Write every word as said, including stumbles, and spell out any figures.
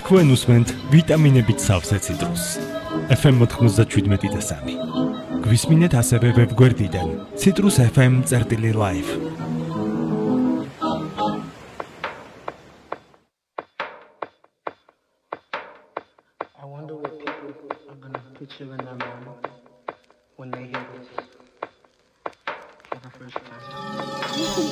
თქვენ უსმენთ ვიტამინებით სავსე ციტრუსს. ეფ ემ ninety-seven და სამი. გვისმინეთ ასევე ვებგვერდიდან citrus f m წერტილი live. I wonder what people are gonna picture in their mind when they hear this.